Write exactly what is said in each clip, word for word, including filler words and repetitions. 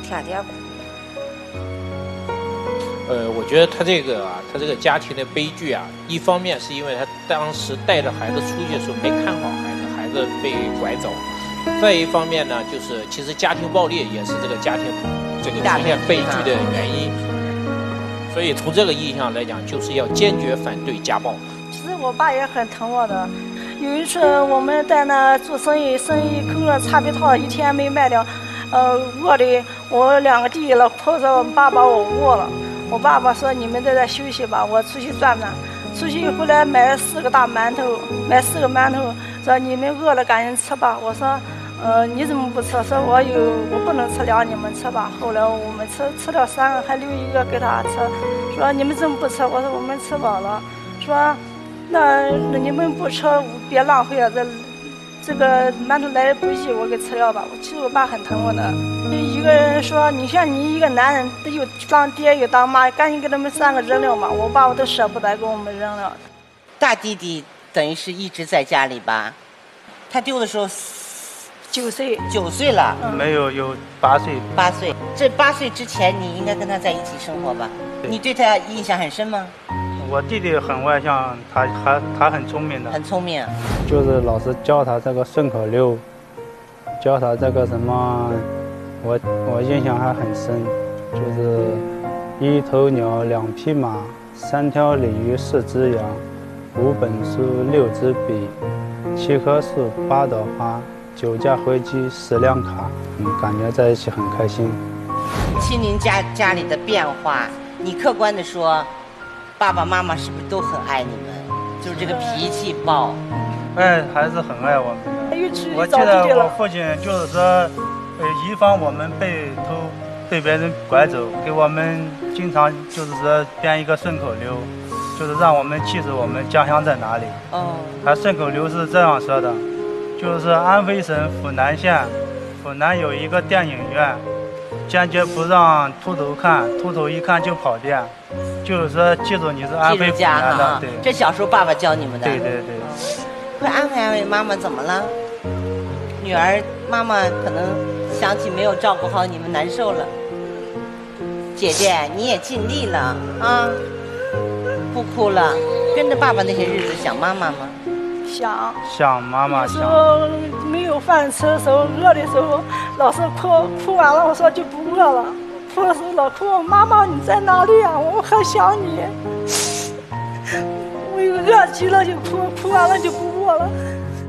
天天哭。 呃，我觉得他这个啊，他这个家庭的悲剧啊，一方面是因为他当时带着孩子出去的时候没看好孩子，孩子被拐走；再一方面呢，就是其实家庭暴力也是这个家庭这个出现悲剧的原因。所以从这个意义上来讲，就是要坚决反对家暴。 其实我爸也很疼我的。有一次我们在那做生意，生意空了茶杯套一天没卖掉，呃，饿的我两个弟弟了，哭着我爸把我饿了。我爸爸说：“你们在这休息吧，我出去转转。”出去回来买了四个大馒头，买四个馒头，说：“你们饿了赶紧吃吧。”我说：“呃，你怎么不吃？”说：“我有，我不能吃了，你们吃吧。”后来我们吃吃了三个，还留一个给他吃。说：“你们怎么不吃？”我说：“我们吃饱了。”说：“那那你们不吃，别浪费了，这这个馒头来不及，我给吃了吧。”其实我爸很疼我的。一个人说：“你像你一个男人，又当爹又当妈，赶紧给他们三个扔了嘛。”我爸我都舍不得给我们扔了。 大弟弟等于是一直在家里吧？他丢的时候九岁， 九岁了。 嗯、没有，有八岁。 八岁，这八岁之前你应该跟他在一起生活吧？你对他印象很深吗？ 我弟弟很外向，他还他很聪明的。 很聪明。 就是老师教他这个顺口溜，教他这个什么。我我印象还很深，就是一头鸟两匹马，三条鲤鱼四只羊，五本书六支笔，七棵树八朵花，九架飞机十辆卡。嗯，感觉在一起很开心。 亲您家家里的变化，你客观的说，爸爸妈妈是不是都很爱你们？就是这个脾气暴。 爱还是很爱我们的。我记得我父亲就是说。呃，以防我们被偷、被别人拐走，给我们经常就是说编一个顺口溜，就是让我们记住我们家乡在哪里。 哦。 他顺口溜是这样说的，就是安徽省阜南县，阜南有一个电影院，坚决不让秃头看，秃头一看就跑电，就是说记住你是安徽阜南的。对。 这小时候爸爸教你们的。 对对对。 会安慰安慰妈妈怎么了？女儿，妈妈可能。想起没有照顾好你们难受了，姐姐你也尽力了啊，不哭了，跟着爸爸那些日子想妈妈吗？ 想想妈妈。 有时候没有饭吃的时候，饿的时候，老是哭，哭完了我说就不饿了，哭的时候老哭，妈妈你在哪里啊？我很想你。我有饿极了就哭，哭完了就不饿了。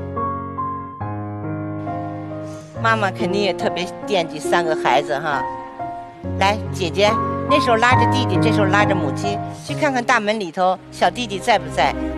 妈妈肯定也特别惦记三个孩子哈。来，姐姐那时候拉着弟弟，这时候拉着母亲，去看看大门里头小弟弟在不在，